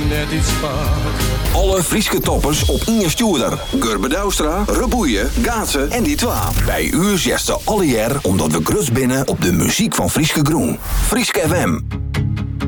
net iets vaak. Alle Frieske toppers op Inge Stuurder. Gurbe Douwstra, Reboeien, Gaatsen en die twa. Bij u zegt ze alle jaar omdat we grus binnen op de muziek van Frieske Groen. Frieske FM.